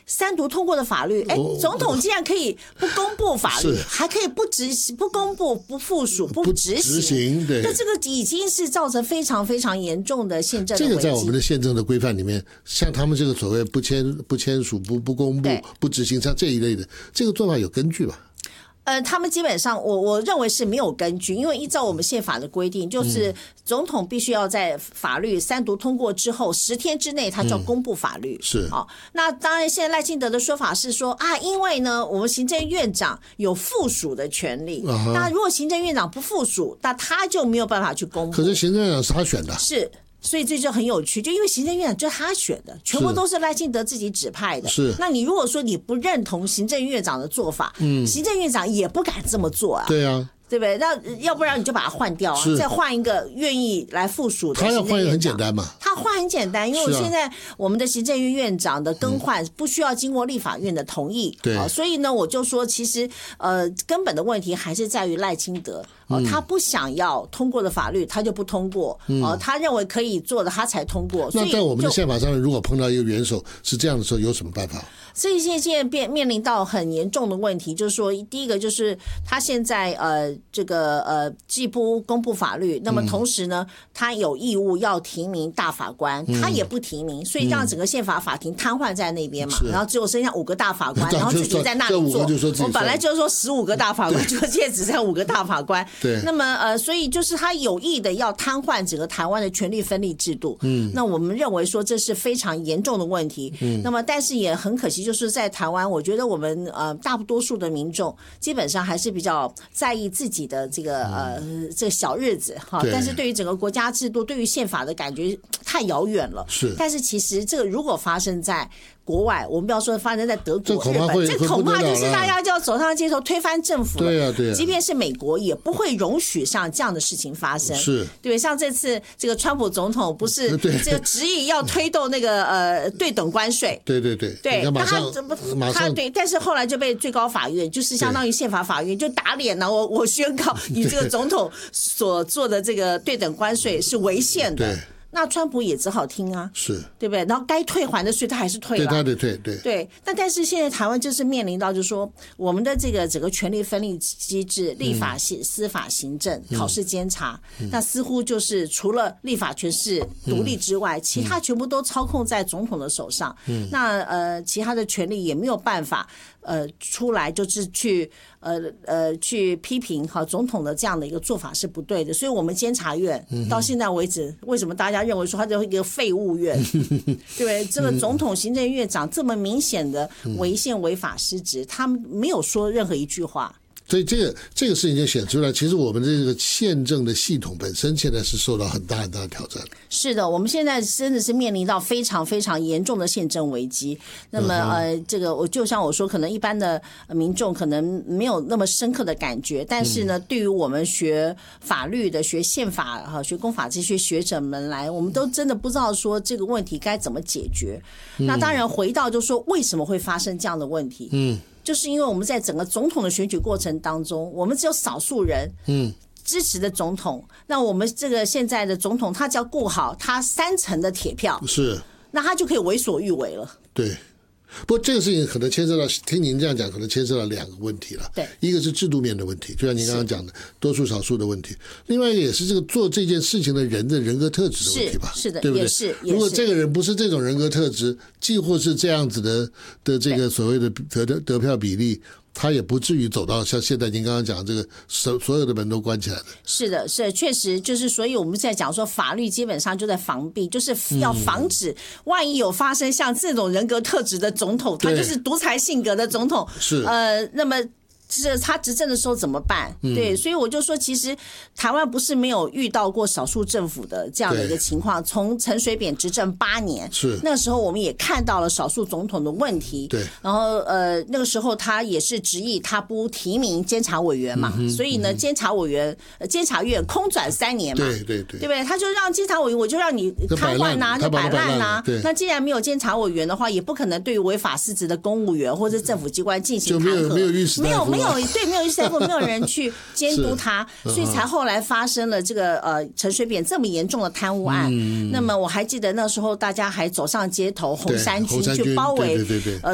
三读通过的法律，总统竟然可以不公布法律，还可以不公布、不附属、不执行， 对， 那这个已经是造成非常非常严重的宪政的危机。 这个在我们的宪政的规范里面，像他们这个所谓不签署、不公布、不执行，像这一类的，这个做法有根据吧？ 他们基本上我认为是没有根据，因为依照我们宪法的规定，就是总统必须要在法律三读通过之后10天之内，他就要公布法律。 是那当然，现在赖清德的说法是说因为呢，我们行政院长有附属的权利，那如果行政院长不附属，那他就没有办法去公布。 可是行政院长是他选的， 是。所以这就很有趣，就因为行政院长就是他选的，全部都是赖清德自己指派的。 是， 那你如果说你不认同行政院长的做法，行政院长也不敢这么做啊。 对啊。 对不对？那要不然你就把它换掉啊，再换一个愿意来附属的。 他要换一个很简单嘛？ 他换很简单，因为现在我们的行政院院长的更换不需要经过立法院的同意。 对， 所以呢，我就说其实根本的问题还是在于赖清德。他不想要通过的法律，他就不通过。他认为可以做的，他才通过。 那在我们的宪法上面，如果碰到一个元首是这样的时候，有什么办法？ 所以现在面临到很严重的问题，就是说，第一个就是他现在这个既不公布法律，那么同时呢，他有义务要提名大法官，他也不提名，所以让整个宪法法庭瘫痪在那边嘛，然后只有剩下5个大法官，然后自己在那里做。我们本来就是说15个大法官，就现在只剩5个大法官。 对。 那么所以就是他有意的要瘫痪整个台湾的权力分立制度。那我们认为说这是非常严重的问题。那么但是也很可惜，就是在台湾，我觉得我们大多数的民众基本上还是比较在意自己的这个这个小日子哈，但是对于整个国家制度、对于宪法的感觉太遥远了。 是， 但是其实这个如果发生在国外，我们不要说发生在德国、日本， 这恐怕就是大家就要走上街头推翻政府了。 对啊，对啊。 即便是美国也不会容许像这样的事情发生。 是， 对，像这次这个川普总统不是这个执意要推动那个对等关税。 对， 那他对，但是后来就被最高法院，就是相当于宪法法院就打脸了。我宣告你这个总统所做的这个对等关税是违宪的。 对。 那川普也只好听啊， 是对不对？然后该退还的税他还是退了， 对，他得退，对。 但是现在台湾就是面临到，就是说我们的这个整个权力分立机制，立法、司法、行政、考试、监察，那似乎就是除了立法权是独立之外，其他全部都操控在总统的手上。那其他的权力也没有办法出来，就是去批评总统的这样的一个做法是不对的。所以我们监察院到现在为止，为什么大家认为说它就是一个废物院，对不对？这个总统、行政院长这么明显的违宪、违法失职，他们没有说任何一句话。 所以这个事情就显出来，其实我们这个宪政的系统本身现在是受到很大很大的挑战。 是的，我们现在真的是面临到非常非常严重的宪政危机。那么这个就像我说，可能一般的民众可能没有那么深刻的感觉，但是呢，对于我们学法律的、学宪法、学公法这些学者们来，我们都真的不知道说这个问题该怎么解决。那当然回到就说为什么会发生这样的问题？就是因为我们在整个总统的选举过程当中，我们只有少数人支持的总统，那我们这个现在的总统，他只要顾好他3成的铁票， 是， 那他就可以为所欲为了。 对。不过这个事情可能牵涉到，听您这样讲，可能牵涉到2个问题了。 对， 一个是制度面的问题，就像您刚刚讲的多数少数的问题；另外一个也是这个做这件事情的人的人格特质的问题吧？ 是的， 对不对？ 也是。 如果这个人不是这种人格特质，几乎是这样子的这个所谓的得票比例，他也不至于走到像现在您刚刚讲这个所有的门都关起来的。 是的，是确实就是，所以我们在讲说法律基本上就在防弊，就是要防止万一有发生像这种人格特质的总统，他就是独裁性格的总统， 是那么是他执政的时候怎么办？对，所以我就说，其实台湾不是没有遇到过少数政府的这样的一个情况。从陈水扁执政8年， 是那个时候我们也看到了少数总统的问题。 对， 然后那个时候他也是执意他不提名监察委员嘛，所以呢，监察院空转3年嘛， 对不对？他就让监察委员，我就让你瘫痪呐，就摆烂呐。那既然没有监察委员的话，也不可能对于违法失职的公务员或者政府机关进行弹劾， 没有律师， 没有律师，没有人去监督他，所以才后来发生了这个陈水扁这么严重的贪污案。那么我还记得那时候大家还走上街头，红衫军去包围